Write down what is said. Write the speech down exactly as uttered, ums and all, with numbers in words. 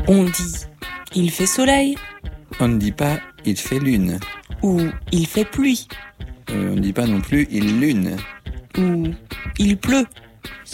On dit il fait soleil On ne dit pas il fait lune. ou il fait pluie Euh, on ne dit pas non plus il lune. ou il pleut.